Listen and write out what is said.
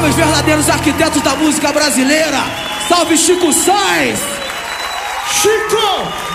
os verdadeiros arquitetos da música brasileira. Salve Chico Sainz! Chico!